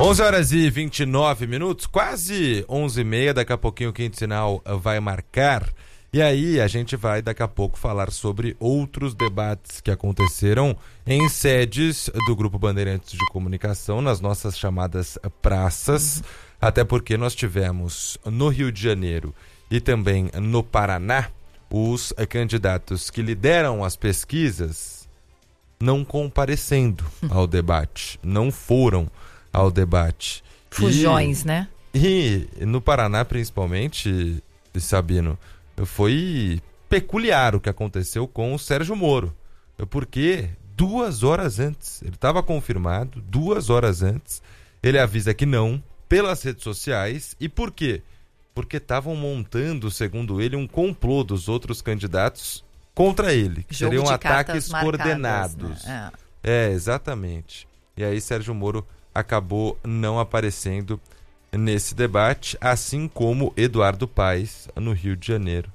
11h29, quase 11h30, daqui a pouquinho o Quinto Sinal vai marcar. E aí a gente vai daqui a pouco falar sobre outros debates que aconteceram em sedes do Grupo Bandeirantes de Comunicação, nas nossas chamadas praças, até porque nós tivemos no Rio de Janeiro e também no Paraná os candidatos que lideram as pesquisas não comparecendo ao debate, não foram ao debate. Fujões, né? E no Paraná, principalmente, Sabino, foi peculiar o que aconteceu com o Sérgio Moro. Porque 2 horas antes, ele estava confirmado, 2 horas antes, ele avisa que não, pelas redes sociais. E por quê? Porque estavam montando, segundo ele, um complô dos outros candidatos contra ele. Que Jogo seriam de ataques marcadas, coordenados. Né? Exatamente. E aí Sérgio Moro acabou não aparecendo nesse debate, assim como Eduardo Paes no Rio de Janeiro.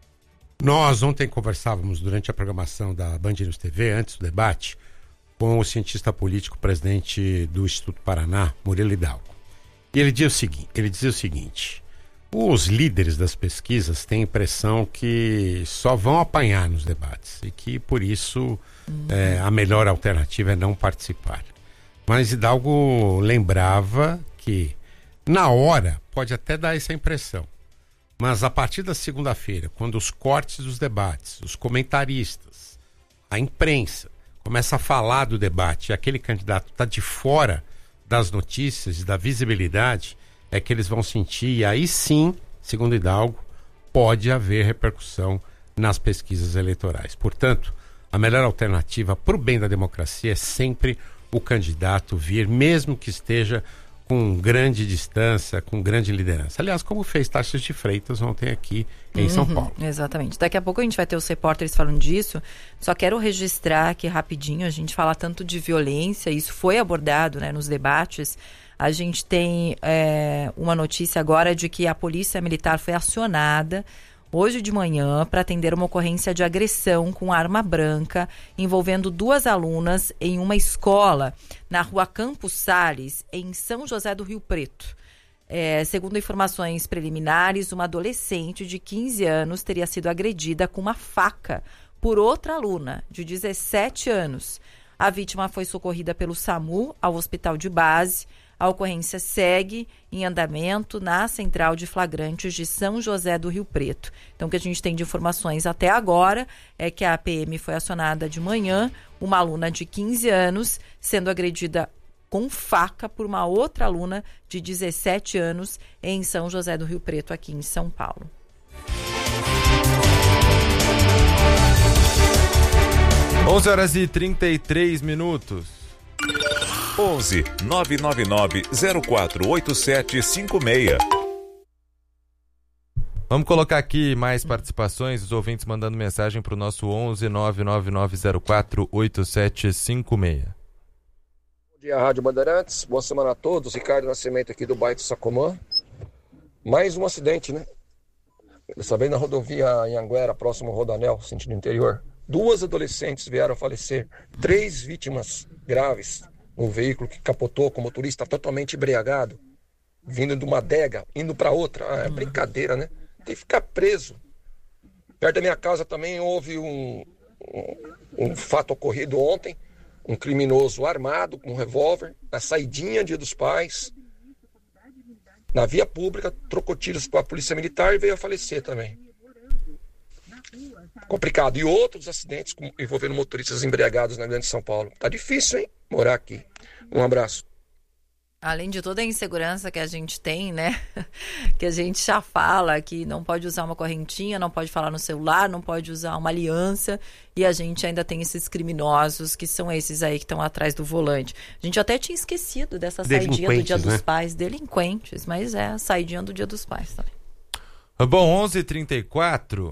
Nós ontem conversávamos durante a programação da Band News TV, antes do debate, com o cientista político, presidente do Instituto Paraná, Murilo Hidalgo. E ele dizia o seguinte: os líderes das pesquisas têm a impressão que só vão apanhar nos debates e que, por isso, a melhor alternativa é não participar. Mas Hidalgo lembrava que, na hora, pode até dar essa impressão. Mas a partir da segunda-feira, quando os cortes dos debates, os comentaristas, a imprensa, começa a falar do debate e aquele candidato está de fora das notícias e da visibilidade, é que eles vão sentir, e aí sim, segundo Hidalgo, pode haver repercussão nas pesquisas eleitorais. Portanto, a melhor alternativa para o bem da democracia é sempre o candidato vir, mesmo que esteja com grande distância, com grande liderança. Aliás, como fez Tarcísio de Freitas ontem aqui em São Paulo. Exatamente. Daqui a pouco a gente vai ter os repórteres falando disso. Só quero registrar aqui rapidinho, a gente fala tanto de violência, isso foi abordado, né, nos debates. A gente tem uma notícia agora de que a Polícia Militar foi acionada hoje de manhã para atender uma ocorrência de agressão com arma branca envolvendo 2 alunas em uma escola na rua Campos Sales, em São José do Rio Preto. Segundo informações preliminares, uma adolescente de 15 anos teria sido agredida com uma faca por outra aluna de 17 anos. A vítima foi socorrida pelo SAMU ao hospital de base. A ocorrência segue em andamento na Central de Flagrantes de São José do Rio Preto. Então, o que a gente tem de informações até agora é que a PM foi acionada de manhã, uma aluna de 15 anos sendo agredida com faca por uma outra aluna de 17 anos em São José do Rio Preto, aqui em São Paulo. 11h33. 11 999 048756. Vamos colocar aqui mais participações, os ouvintes mandando mensagem para o nosso 11 999 048756. Bom dia, Rádio Bandeirantes. Boa semana a todos. Ricardo Nascimento aqui do bairro do Sacomã. Mais um acidente, né? Dessa vez na rodovia Anhanguera, próximo ao Rodanel, sentido interior. 2 adolescentes vieram a falecer. 3 vítimas graves. Um veículo que capotou com o motorista totalmente embriagado, vindo de uma adega, indo para outra. É brincadeira, né? Tem que ficar preso. Perto da minha casa também houve um fato ocorrido ontem. Um criminoso armado com um revólver, na saidinha Dia dos Pais, na via pública, trocou tiros com a polícia militar e veio a falecer também. Complicado. E outros acidentes envolvendo motoristas embriagados na Grande São Paulo. Tá difícil, hein? Morar aqui. Um abraço. Além de toda a insegurança que a gente tem, né? Que a gente já fala que não pode usar uma correntinha, não pode falar no celular, não pode usar uma aliança. E a gente ainda tem esses criminosos que são esses aí que estão atrás do volante. A gente até tinha esquecido dessa saidinha do Dia dos Pais. Delinquentes, mas é a saidinha do Dia dos Pais também. Bom, 11h34.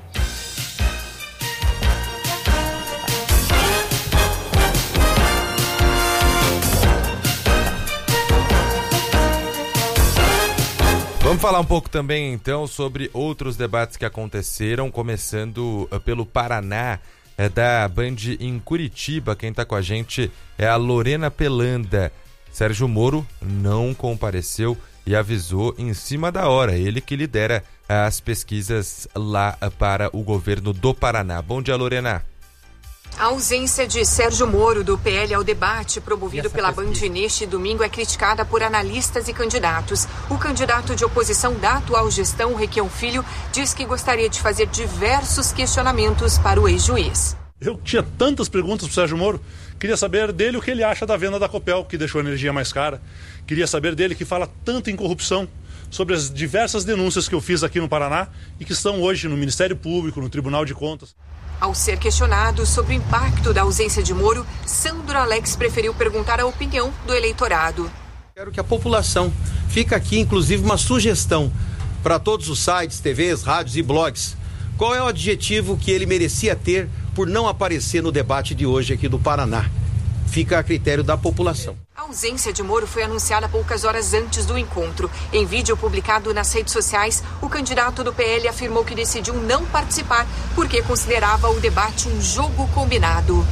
Vamos falar um pouco também, então, sobre outros debates que aconteceram, começando pelo Paraná, da Band em Curitiba. Quem está com a gente é a Lorena Pelanda. Sérgio Moro não compareceu e avisou em cima da hora. Ele que lidera as pesquisas lá para o governo do Paraná. Bom dia, Lorena. A ausência de Sérgio Moro do PL ao debate promovido pela Band neste domingo é criticada por analistas e candidatos. O candidato de oposição da atual gestão, Requião Filho, diz que gostaria de fazer diversos questionamentos para o ex-juiz. Eu tinha tantas perguntas para o Sérgio Moro. Queria saber dele o que ele acha da venda da Copel, que deixou a energia mais cara. Queria saber dele que fala tanto em corrupção, sobre as diversas denúncias que eu fiz aqui no Paraná e que estão hoje no Ministério Público, no Tribunal de Contas. Ao ser questionado sobre o impacto da ausência de Moro, Sandro Alex preferiu perguntar a opinião do eleitorado. Quero que a população, fica aqui inclusive uma sugestão para todos os sites, TVs, rádios e blogs. Qual é o adjetivo que ele merecia ter por não aparecer no debate de hoje aqui do Paraná? Fica a critério da população. A ausência de Moro foi anunciada poucas horas antes do encontro. Em vídeo publicado nas redes sociais, o candidato do PL afirmou que decidiu não participar porque considerava o debate um jogo combinado.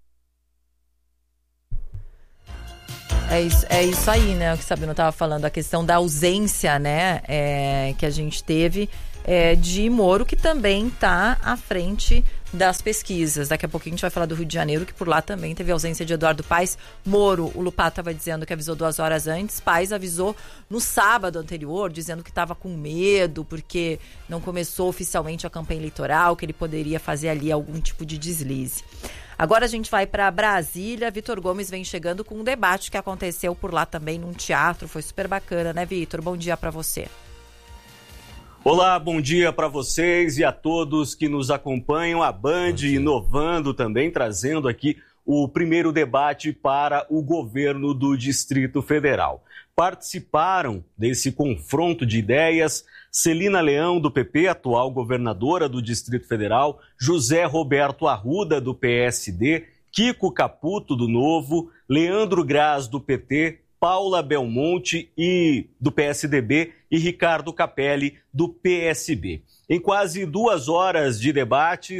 É isso aí, né? O que Sabino estava falando, a questão da ausência, né? Que a gente teve de Moro, que também está à frente das pesquisas. Daqui a pouquinho a gente vai falar do Rio de Janeiro, que por lá também teve ausência de Eduardo Paes. Moro, o Lupá estava dizendo que avisou 2 horas antes. Paes avisou no sábado anterior, dizendo que estava com medo, porque não começou oficialmente a campanha eleitoral, que ele poderia fazer ali algum tipo de deslize. Agora a gente vai para Brasília. Vitor Gomes vem chegando com um debate que aconteceu por lá também num teatro. Foi super bacana, né, Vitor? Bom dia para você. Olá, bom dia para vocês e a todos que nos acompanham. A Band inovando também, trazendo aqui o primeiro debate para o governo do Distrito Federal. Participaram desse confronto de ideias Celina Leão, do PP, atual governadora do Distrito Federal, José Roberto Arruda, do PSD, Kiko Caputo, do Novo, Leandro Graz, do PT, Paula Belmonte, do PSDB, e Ricardo Capelli, do PSB. Em quase 2 horas de debate,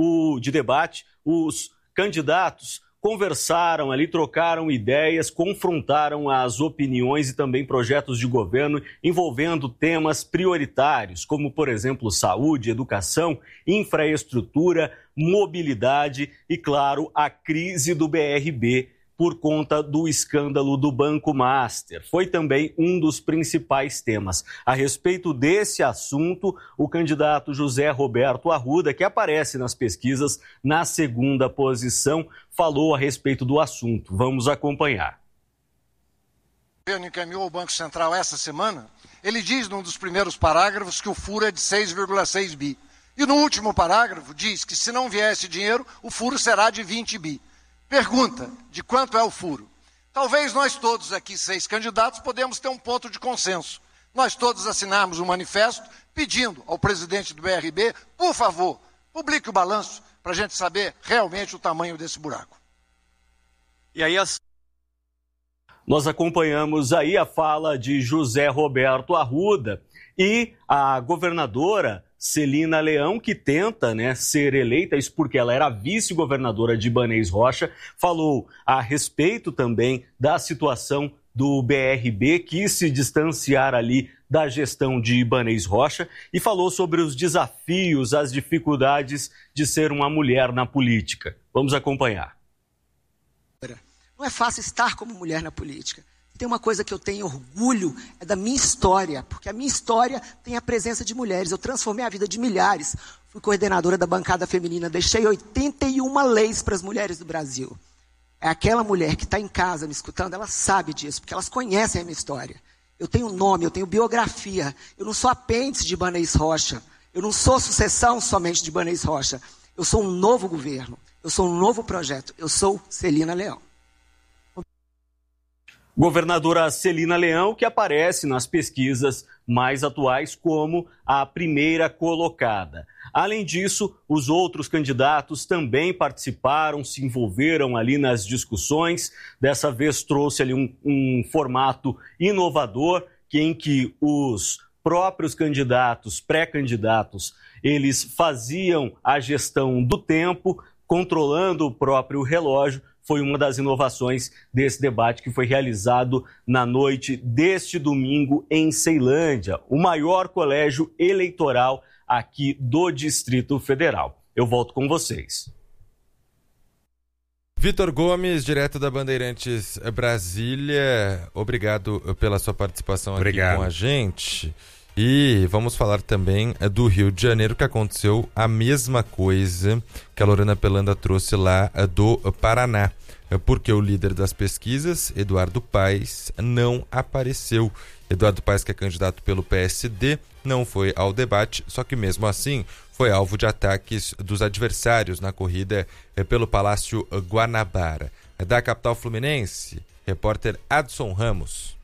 os candidatos conversaram ali, trocaram ideias, confrontaram as opiniões e também projetos de governo envolvendo temas prioritários, como, por exemplo, saúde, educação, infraestrutura, mobilidade e, claro, a crise do BRB, por conta do escândalo do Banco Master. Foi também um dos principais temas. A respeito desse assunto, o candidato José Roberto Arruda, que aparece nas pesquisas na 2ª posição, falou a respeito do assunto. Vamos acompanhar. O governo encaminhou ao Banco Central essa semana. Ele diz num dos primeiros parágrafos que o furo é de 6,6 bi. E no último parágrafo diz que se não vier esse dinheiro, o furo será de 20 bi. Pergunta, de quanto é o furo? Talvez nós todos aqui, 6 candidatos, podemos ter um ponto de consenso. Nós todos assinarmos um manifesto pedindo ao presidente do BRB, por favor, publique o balanço para a gente saber realmente o tamanho desse buraco. E aí nós acompanhamos aí a fala de José Roberto Arruda e a governadora Celina Leão, que tenta ser eleita, isso porque ela era vice-governadora de Ibanez Rocha, falou a respeito também da situação do BRB, quis se distanciar ali da gestão de Ibanez Rocha e falou sobre os desafios, as dificuldades de ser uma mulher na política. Vamos acompanhar. Não é fácil estar como mulher na política. Tem uma coisa que eu tenho orgulho, é da minha história, porque a minha história tem a presença de mulheres. Eu transformei a vida de milhares. Fui coordenadora da bancada feminina, deixei 81 leis para as mulheres do Brasil. É aquela mulher que está em casa me escutando, ela sabe disso, porque elas conhecem a minha história. Eu tenho nome, eu tenho biografia. Eu não sou apêndice de Ibanez Rocha. Eu não sou sucessão somente de Ibanez Rocha. Eu sou um novo governo. Eu sou um novo projeto. Eu sou Celina Leão. Governadora Celina Leão, que aparece nas pesquisas mais atuais como a primeira colocada. Além disso, os outros candidatos também participaram, se envolveram ali nas discussões. Dessa vez trouxe ali um formato inovador, em que os próprios candidatos, pré-candidatos, eles faziam a gestão do tempo, controlando o próprio relógio, foi uma das inovações desse debate que foi realizado na noite deste domingo em Ceilândia, o maior colégio eleitoral aqui do Distrito Federal. Eu volto com vocês. Vitor Gomes, direto da Bandeirantes Brasília, obrigado pela sua participação aqui com a gente. E vamos falar também do Rio de Janeiro, que aconteceu a mesma coisa que a Lorena Pelanda trouxe lá do Paraná, porque o líder das pesquisas, Eduardo Paes, não apareceu. Eduardo Paes, que é candidato pelo PSD, não foi ao debate, só que mesmo assim foi alvo de ataques dos adversários na corrida pelo Palácio Guanabara. Da capital fluminense, repórter Adson Ramos.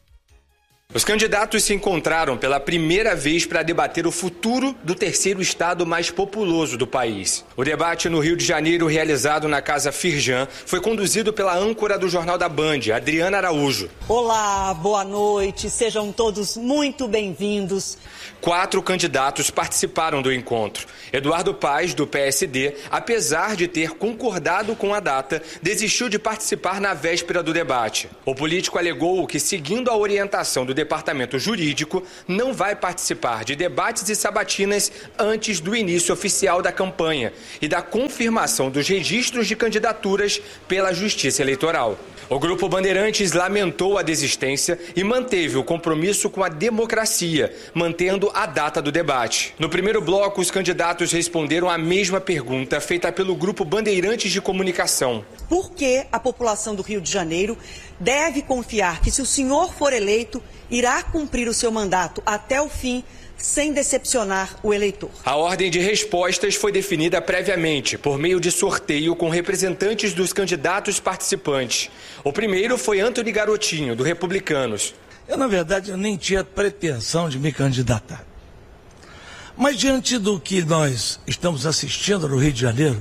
Os candidatos se encontraram pela primeira vez para debater o futuro do terceiro estado mais populoso do país. O debate no Rio de Janeiro, realizado na Casa Firjan, foi conduzido pela âncora do Jornal da Band, Adriana Araújo. Olá, boa noite, sejam todos muito bem-vindos. 4 candidatos participaram do encontro. Eduardo Paes, do PSD, apesar de ter concordado com a data, desistiu de participar na véspera do debate. O político alegou que, seguindo a orientação do Departamento Jurídico, não vai participar de debates e sabatinas antes do início oficial da campanha e da confirmação dos registros de candidaturas pela Justiça Eleitoral. O Grupo Bandeirantes lamentou a desistência e manteve o compromisso com a democracia, mantendo a data do debate. No primeiro bloco, os candidatos responderam a mesma pergunta feita pelo Grupo Bandeirantes de Comunicação. Por que a população do Rio de Janeiro deve confiar que, se o senhor for eleito, irá cumprir o seu mandato até o fim, sem decepcionar o eleitor? A ordem de respostas foi definida previamente, por meio de sorteio com representantes dos candidatos participantes. O primeiro foi Antony Garotinho, do Republicanos. Na verdade, eu nem tinha pretensão de me candidatar. Mas diante do que nós estamos assistindo no Rio de Janeiro,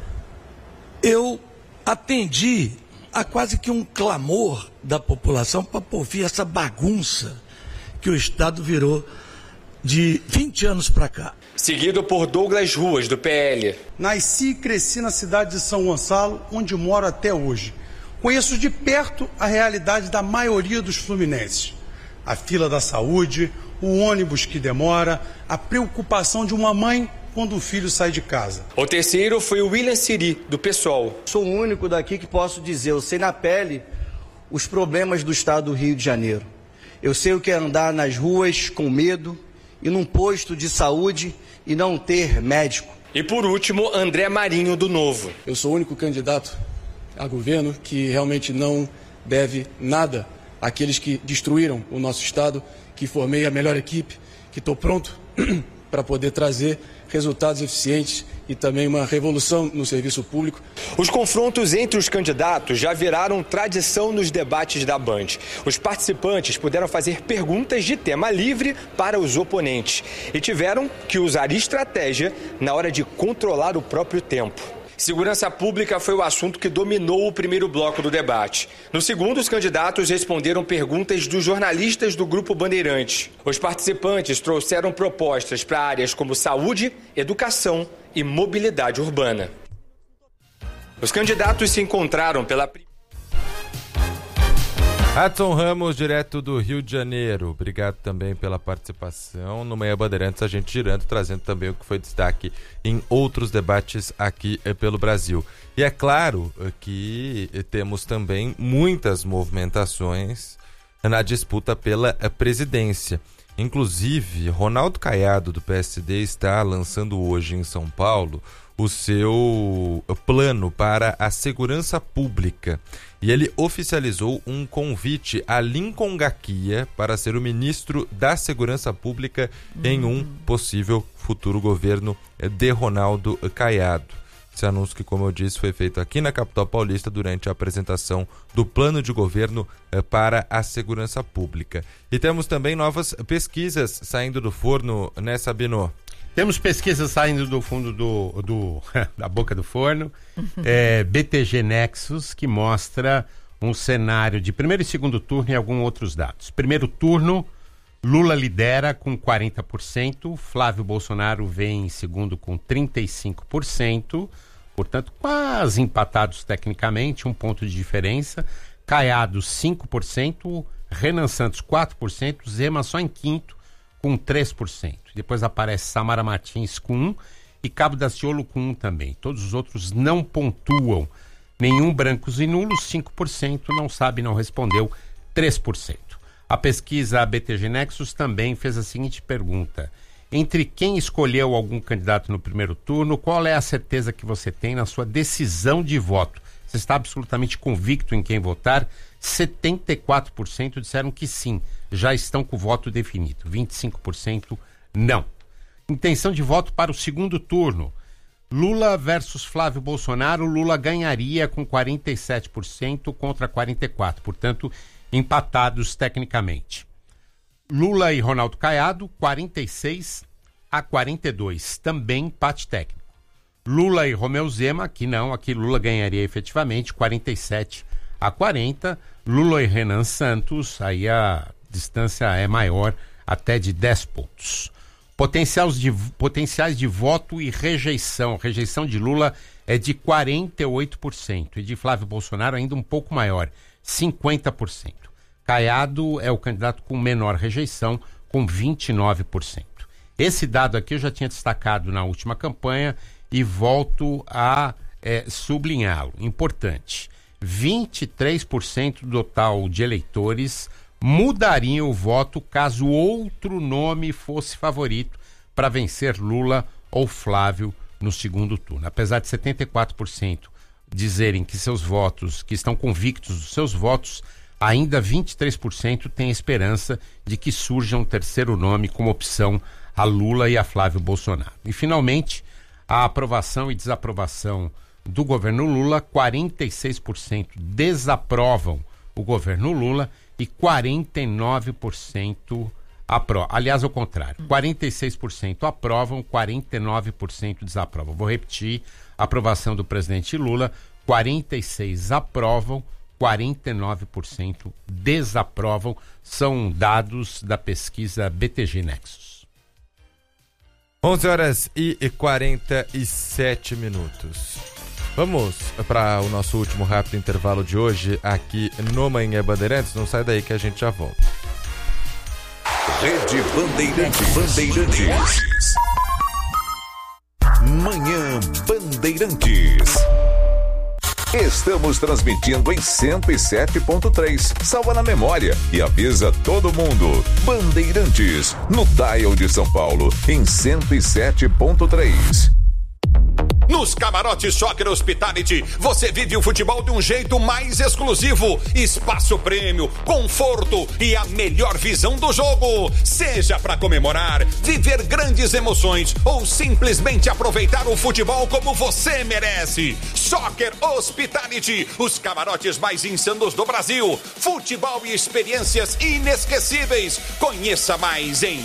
eu atendi a quase que um clamor da população para ouvir essa bagunça que o Estado virou de 20 anos para cá. Seguido por Douglas Ruas, do PL. Nasci e cresci na cidade de São Gonçalo, onde moro até hoje. Conheço de perto a realidade da maioria dos fluminenses. A fila da saúde, o ônibus que demora, a preocupação de uma mãe quando o filho sai de casa. O terceiro foi o William Siri, do PSOL. Sou o único daqui que posso dizer, eu sei na pele os problemas do estado do Rio de Janeiro. Eu sei o que é andar nas ruas com medo, ir num posto de saúde e não ter médico. E por último, André Marinho, do Novo. Eu sou o único candidato a governo que realmente não deve nada àqueles que destruíram o nosso estado, que formei a melhor equipe, que estou pronto para poder trazer resultados eficientes e também uma revolução no serviço público. Os confrontos entre os candidatos já viraram tradição nos debates da Band. Os participantes puderam fazer perguntas de tema livre para os oponentes e tiveram que usar estratégia na hora de controlar o próprio tempo. Segurança pública foi o assunto que dominou o primeiro bloco do debate. No segundo, os candidatos responderam perguntas dos jornalistas do Grupo Bandeirantes. Os participantes trouxeram propostas para áreas como saúde, educação e mobilidade urbana. Os candidatos se encontraram pela... Adson Ramos, direto do Rio de Janeiro. Obrigado também pela participação. No Manhã Bandeirantes, a gente girando, trazendo também o que foi destaque em outros debates aqui pelo Brasil. E é claro que temos também muitas movimentações na disputa pela presidência. Inclusive, Ronaldo Caiado, do PSD, está lançando hoje em São Paulo o seu plano para a segurança pública. E ele oficializou um convite a Lincoln Gaquia para ser o ministro da Segurança Pública em um possível futuro governo de Ronaldo Caiado. Esse anúncio que, como eu disse, foi feito aqui na capital paulista durante a apresentação do plano de governo para a segurança pública. E temos também novas pesquisas saindo do forno, né, Sabino? Temos pesquisas saindo do fundo da boca do forno. BTG Nexus, que mostra um cenário de primeiro e segundo turno e alguns outros dados. Primeiro turno, Lula lidera com 40%, Flávio Bolsonaro vem em segundo com 35%, Portanto, quase empatados tecnicamente, 1 ponto de diferença. Caiado 5%, Renan Santos 4%, Zema só em quinto com 3%. Depois aparece Samara Martins com 1% e Cabo Daciolo com 1% também. Todos os outros não pontuam. Nenhum brancos e nulos, 5%, não sabe, não respondeu, 3%. A pesquisa BTG Nexus também fez a seguinte pergunta: entre quem escolheu algum candidato no primeiro turno, qual é a certeza que você tem na sua decisão de voto? Você está absolutamente convicto em quem votar? 74% disseram que sim, já estão com o voto definido. 25% não. Intenção de voto para o segundo turno. Lula versus Flávio Bolsonaro, Lula ganharia com 47% contra 44%, portanto, empatados tecnicamente. Lula e Ronaldo Caiado, 46-42, também empate técnico. Lula e Romeu Zema, aqui Lula ganharia efetivamente, 47-40. Lula e Renan Santos, aí a distância é maior, até de 10 pontos. Potenciais de voto e rejeição. Rejeição de Lula é de 48% e de Flávio Bolsonaro ainda um pouco maior, 50%. Caiado é o candidato com menor rejeição, com 29%. Esse dado aqui eu já tinha destacado na última campanha e volto a sublinhá-lo. Importante. 23% do total de eleitores mudariam o voto caso outro nome fosse favorito para vencer Lula ou Flávio no segundo turno. Apesar de 74% dizerem que seus votos, que estão convictos dos seus votos, ainda 23% têm esperança de que surja um terceiro nome como opção a Lula e a Flávio Bolsonaro. E, finalmente, a aprovação e desaprovação do governo Lula, 46% desaprovam o governo Lula e 49% aprovam. Aliás, ao contrário, 46% aprovam, 49% desaprovam. Vou repetir: aprovação do presidente Lula, 46% aprovam, 49% desaprovam. São dados da pesquisa BTG Nexus. 11h47. Vamos para o nosso último rápido intervalo de hoje aqui no Manhã Bandeirantes. Não sai daí que a gente já volta. Rede Bandeirantes. Manhã Bandeirantes. Estamos transmitindo em 107.3. Salva na memória e avisa todo mundo. Bandeirantes, no dial de São Paulo, em 107.3. Nos camarotes Soccer Hospitality, você vive o futebol de um jeito mais exclusivo. Espaço prêmio, conforto e a melhor visão do jogo. Seja para comemorar, viver grandes emoções ou simplesmente aproveitar o futebol como você merece. Soccer Hospitality, os camarotes mais insanos do Brasil. Futebol e experiências inesquecíveis. Conheça mais em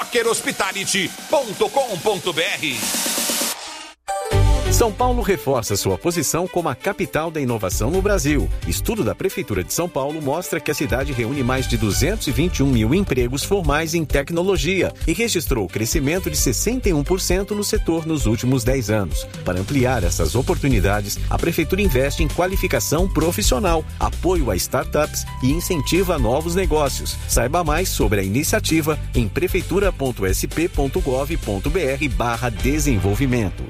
soccerhospitality.com.br. São Paulo reforça sua posição como a capital da inovação no Brasil. Estudo da Prefeitura de São Paulo mostra que a cidade reúne mais de 221 mil empregos formais em tecnologia e registrou crescimento de 61% no setor nos últimos 10 anos. Para ampliar essas oportunidades, a Prefeitura investe em qualificação profissional, apoio a startups e incentiva novos negócios. Saiba mais sobre a iniciativa em prefeitura.sp.gov.br/desenvolvimento.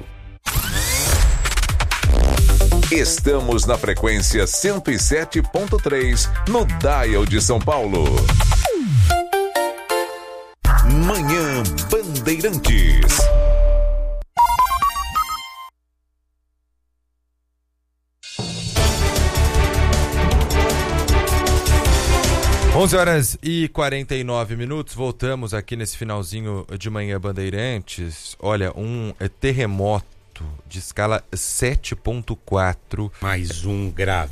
Estamos na frequência 107.3, no dial de São Paulo. Manhã Bandeirantes. Onze horas e 49 minutos, voltamos aqui nesse finalzinho de Manhã Bandeirantes. Olha, um terremoto de escala 7.4. Mais um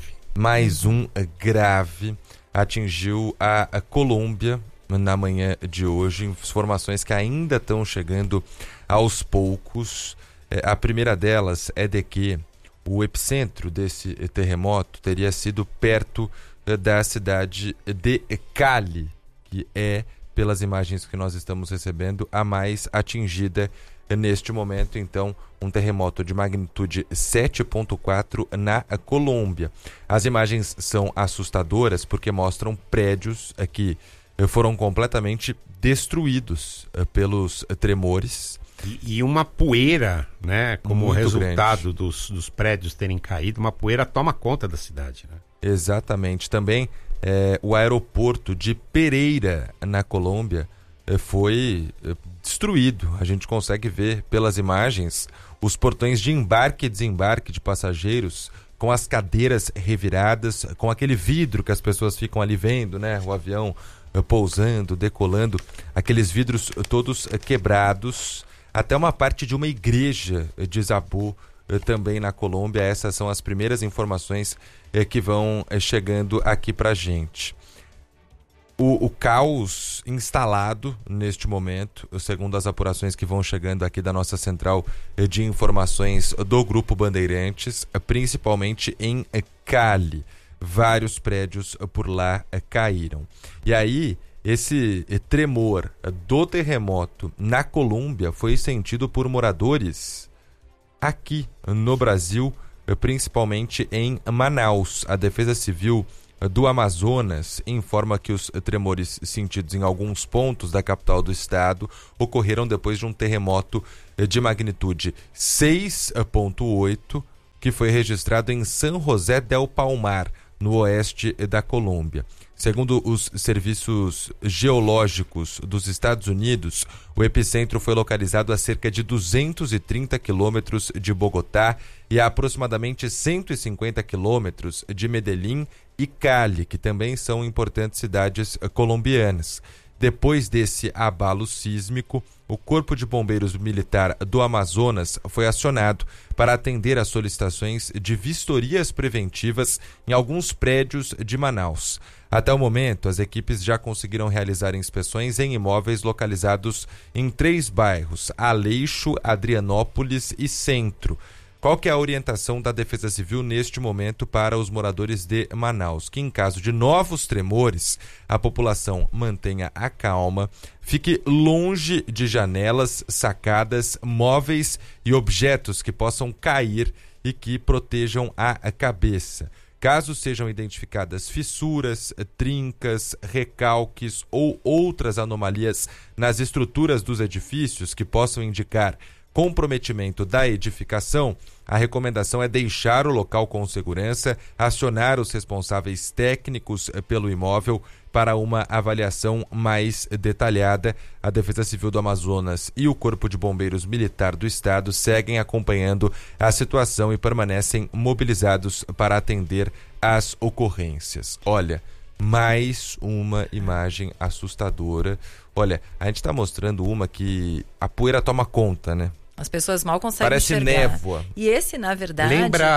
grave atingiu a Colômbia na manhã de hoje. Informações que ainda estão chegando aos poucos. A primeira delas é de que o epicentro desse terremoto teria sido perto da cidade de Cali, que é, pelas imagens que nós estamos recebendo, a mais atingida neste momento, então, um terremoto de magnitude 7,4 na Colômbia. As imagens são assustadoras porque mostram prédios que foram completamente destruídos pelos tremores. E uma poeira, né, como Muito resultado dos prédios terem caído, uma poeira toma conta da cidade, né? Exatamente. Também o aeroporto de Pereira, na Colômbia, foi destruído. A gente consegue ver pelas imagens os portões de embarque e desembarque de passageiros com as cadeiras reviradas, com aquele vidro que as pessoas ficam ali vendo, né? O avião pousando, decolando, aqueles vidros todos quebrados. Até uma parte de uma igreja desabou também na Colômbia. Essas são as primeiras informações que vão chegando aqui pra gente. O caos instalado neste momento, segundo as apurações que vão chegando aqui da nossa central de informações do Grupo Bandeirantes, principalmente em Cali. Vários prédios por lá caíram. E aí, esse tremor do terremoto na Colômbia foi sentido por moradores aqui no Brasil, principalmente em Manaus. A Defesa Civil do Amazonas informa que os tremores sentidos em alguns pontos da capital do estado ocorreram depois de um terremoto de magnitude 6,8 que foi registrado em San José del Palmar, no oeste da Colômbia. Segundo os serviços geológicos dos Estados Unidos, o epicentro foi localizado a cerca de 230 quilômetros de Bogotá e a aproximadamente 150 quilômetros de Medellín e Cali, que também são importantes cidades colombianas. Depois desse abalo sísmico, o Corpo de Bombeiros Militar do Amazonas foi acionado para atender às solicitações de vistorias preventivas em alguns prédios de Manaus. Até o momento, as equipes já conseguiram realizar inspeções em imóveis localizados em 3 bairros: Aleixo, Adrianópolis e Centro. Qual que é a orientação da Defesa Civil neste momento para os moradores de Manaus? Que em caso de novos tremores, a população mantenha a calma, fique longe de janelas, sacadas, móveis e objetos que possam cair e que protejam a cabeça. Caso sejam identificadas fissuras, trincas, recalques ou outras anomalias nas estruturas dos edifícios que possam indicar comprometimento da edificação, a recomendação é deixar o local com segurança, acionar os responsáveis técnicos pelo imóvel para uma avaliação mais detalhada. A Defesa Civil do Amazonas e o Corpo de Bombeiros Militar do Estado seguem acompanhando a situação e permanecem mobilizados para atender às ocorrências. Olha, mais uma imagem assustadora. Olha, a gente está mostrando uma que a poeira toma conta, né? As pessoas mal conseguem Parece enxergar. Névoa. E esse, na verdade...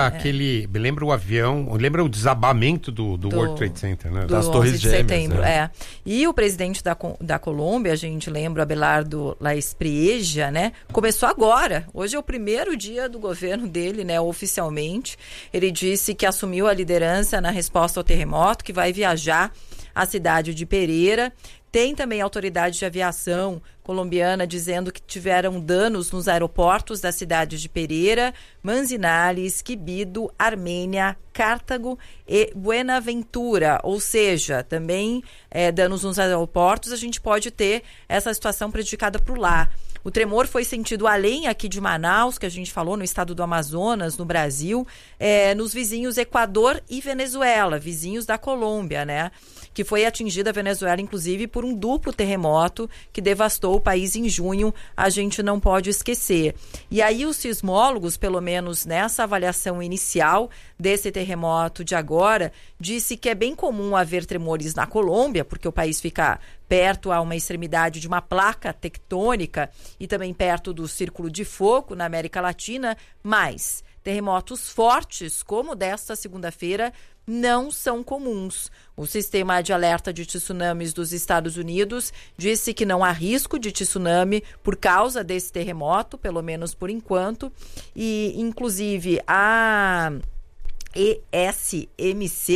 Lembra o avião, lembra o desabamento do World Trade Center, né? Das Torres de Setembro, E o presidente da Colômbia, a gente lembra, Abelardo La Espriella, né? Começou agora. Hoje é o primeiro dia do governo dele, né? Oficialmente. Ele disse que assumiu a liderança na resposta ao terremoto, que vai viajar à cidade de Pereira. Tem também a autoridade de aviação colombiana dizendo que tiveram danos nos aeroportos da cidade de Pereira, Manzanares, Quibdó, Armênia, Cartago e Buenaventura. Ou seja, também danos nos aeroportos, a gente pode ter essa situação prejudicada por lá. O tremor foi sentido além aqui de Manaus, que a gente falou, no estado do Amazonas, no Brasil, nos vizinhos Equador e Venezuela, vizinhos da Colômbia, né? Que foi atingida a Venezuela, inclusive, por um duplo terremoto que devastou o país em junho, a gente não pode esquecer. E aí os sismólogos, pelo menos nessa avaliação inicial desse terremoto de agora, disse que é bem comum haver tremores na Colômbia, porque o país fica perto a uma extremidade de uma placa tectônica e também perto do Círculo de Fogo na América Latina, mas terremotos fortes, como desta segunda-feira, não são comuns. O Sistema de Alerta de Tsunamis dos Estados Unidos disse que não há risco de tsunami por causa desse terremoto, pelo menos por enquanto, e inclusive a ESMC,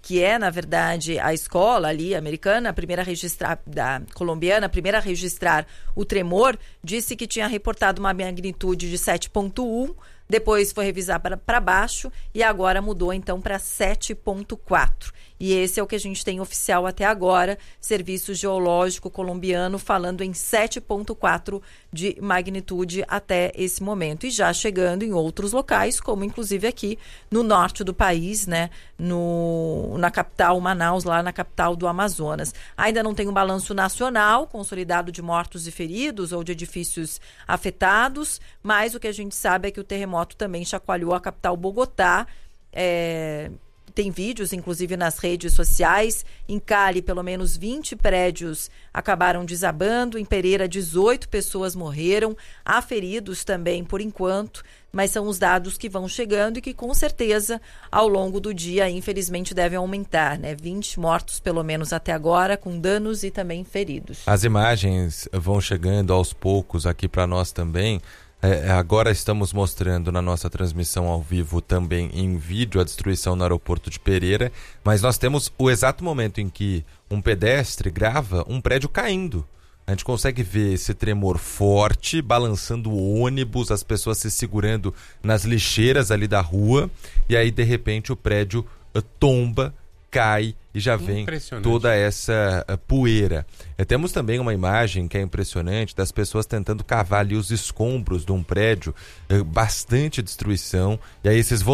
que é, na verdade, a escola ali, americana, a primeira a registrar, da colombiana, a primeira a registrar o tremor, disse que tinha reportado uma magnitude de 7,1, depois foi revisar para baixo e agora mudou então para 7,4. E esse é o que a gente tem oficial até agora, Serviço Geológico Colombiano falando em 7,4 de magnitude até esse momento. E já chegando em outros locais, como inclusive aqui no norte do país, né? Na capital, Manaus, lá na capital do Amazonas. Ainda não tem um balanço nacional consolidado de mortos e feridos ou de edifícios afetados, mas o que a gente sabe é que o terremoto também chacoalhou a capital Bogotá. Tem vídeos, inclusive, nas redes sociais. Em Cali, pelo menos 20 prédios acabaram desabando. Em Pereira, 18 pessoas morreram. Há feridos também, por enquanto. Mas são os dados que vão chegando e que, com certeza, ao longo do dia, infelizmente, devem aumentar, né? 20 mortos, pelo menos, até agora, com danos e também feridos. As imagens vão chegando aos poucos aqui para nós também. Agora estamos mostrando na nossa transmissão ao vivo também em vídeo a destruição no aeroporto de Pereira, mas nós temos o exato momento em que um pedestre grava um prédio caindo. A gente consegue ver esse tremor forte, balançando o ônibus, as pessoas se segurando nas lixeiras ali da rua, e aí de repente o prédio tomba, cai e já vem toda essa poeira. Temos também uma imagem que é impressionante das pessoas tentando cavar ali os escombros de um prédio, bastante destruição, e aí esses